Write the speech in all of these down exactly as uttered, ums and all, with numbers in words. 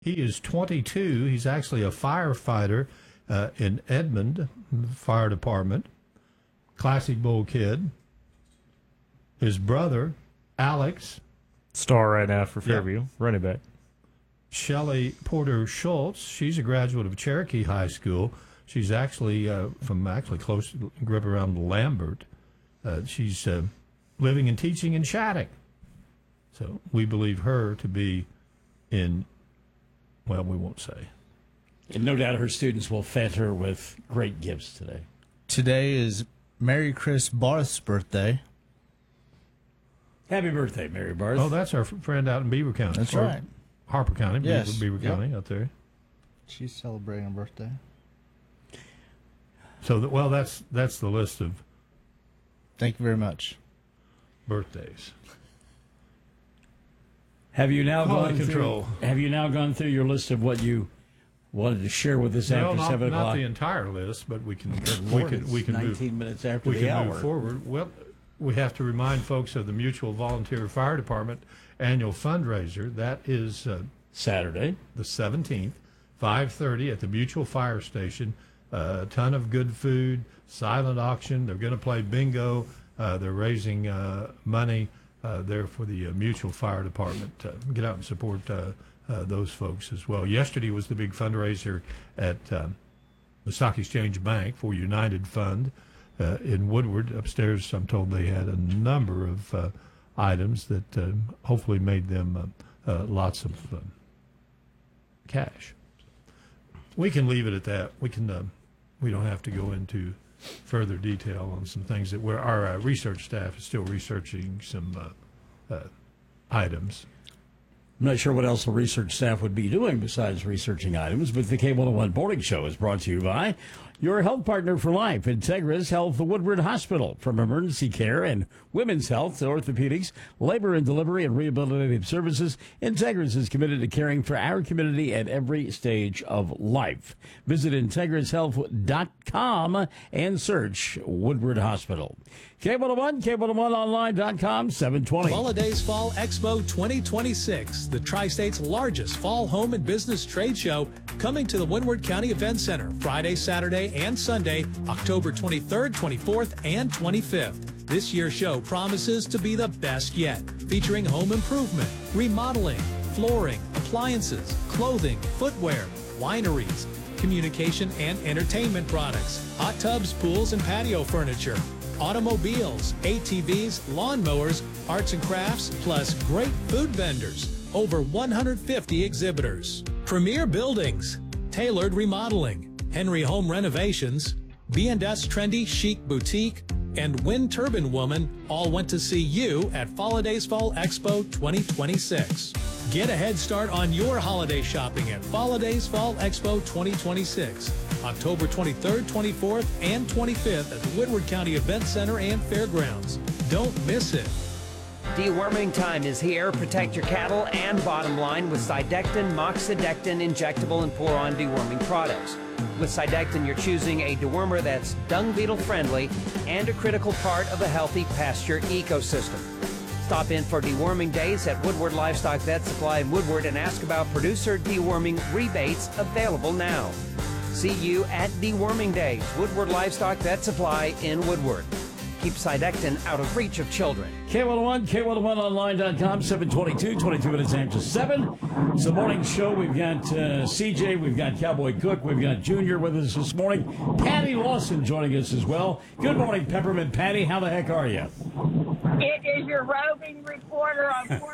He is twenty-two. He's actually a firefighter uh, in Edmond Fire Department. Classic Bowl kid. His brother, Alex. Star right now for Fairview, yeah. running back. Shelley Porter Schultz. She's a graduate of Cherokee High School. She's actually uh, from actually close, grew up around Lambert. Uh, she's uh, living and teaching in Shattuck. So we believe her to be in, well, we won't say. And no doubt her students will fed her with great gifts today. Today is Mary Chris Barth's birthday. Happy birthday, Mary Barth. Oh, that's our friend out in Beaver County. That's or right. Harper County, Yes. Beaver, Beaver Yep. County out there. She's celebrating her birthday. So, that, well, that's that's the list of Thank you very much. birthdays. Have you now Quality gone control. through? Have you now gone through your list of what you wanted to share with us No, after not, seven not o'clock? the entire list, but we can we Lord, can we it's can nineteen move, minutes after we the can hour. move forward. Well, we have to remind folks of the Mutual Volunteer Fire Department annual fundraiser. That is uh, Saturday, the seventeenth, five thirty at the Mutual Fire Station. Uh, a ton of good food, silent auction. They're going to play bingo. Uh, they're raising uh, money uh, there for the uh, Mutual Fire Department. Uh, get out and support uh, uh, those folks as well. Yesterday was the big fundraiser at um, the Stock Exchange Bank for United Fund uh, in Woodward. Upstairs, I'm told they had a number of uh, items that uh, hopefully made them uh, uh, lots of uh, cash. We can leave it at that. We can. Uh, we don't have to go into further detail on some things that we're, our uh, research staff is still researching some uh, uh, items. I'm not sure what else the research staff would be doing besides researching items, but the K one oh one Morning Show is brought to you by your health partner for life, Integris Health Woodward Hospital. From emergency care and women's health to orthopedics, labor and delivery, and rehabilitative services, Integris is committed to caring for our community at every stage of life. Visit integris health dot com and search Woodward Hospital. K one oh one, K one oh one online dot com, seven twenty. Holidays Fall Expo twenty twenty-six, the Tri-State's largest fall home and business trade show, coming to the Windward County Event Center Friday, Saturday, and Sunday, October twenty-third, twenty-fourth, and twenty-fifth. This year's show promises to be the best yet, featuring home improvement, remodeling, flooring, appliances, clothing, footwear, wineries, communication and entertainment products, hot tubs, pools, and patio furniture, automobiles, A T Vs, lawnmowers, arts and crafts, plus great food vendors. Over one hundred fifty exhibitors. Premier Buildings, Tailored Remodeling, Henry Home Renovations, B and S Trendy Chic Boutique, and Wind Turbine Woman all went to see you at Holidays Fall Expo twenty twenty-six. Get a head start on your holiday shopping at Holidays Fall Expo twenty twenty-six, October twenty-third, twenty-fourth, and twenty-fifth at the Woodward County Event Center and Fairgrounds. Don't miss it. Deworming time is here. Protect your cattle and bottom line with Cydectin, Moxidectin injectable and pour-on deworming products. With Cydectin, you're choosing a dewormer that's dung beetle friendly and a critical part of a healthy pasture ecosystem. Stop in for deworming days at Woodward Livestock Vet Supply in Woodward and ask about producer deworming rebates available now. See you at Deworming Days, Woodward Livestock Vet Supply in Woodward. Keep Cydectin out of reach of children. K one oh one, K one oh one online dot com, seven twenty-two, twenty-two minutes after seven. It's the morning show. We've got uh, C J, we've got Cowboy Cook, we've got Junior with us this morning. Patty Lawson joining us as well. Good morning, Peppermint Patty. How the heck are you? It is your roving reporter on four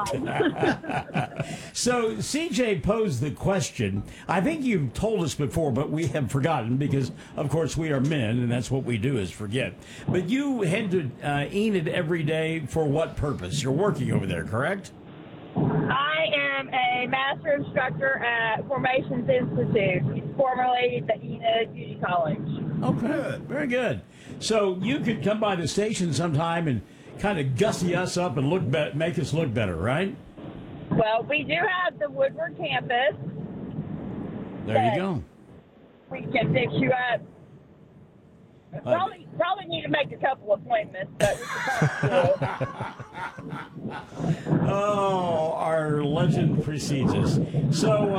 twelve. So C J posed the question. I think you've told us before, but we have forgotten because, of course, we are men, and that's what we do is forget. But you head to uh, Enid every day for what purpose? You're working over there, correct? I am a master instructor at Formations Institute, formerly the Enid Beauty College. Oh, good. Very good. So you could come by the station sometime and kind of gussy us up and look be- make us look better, right? Well, we do have the Woodward campus. There you go. We can fix you up. Probably, probably need to make a couple appointments, but we can probably do it. Oh, our legend precedes us. So.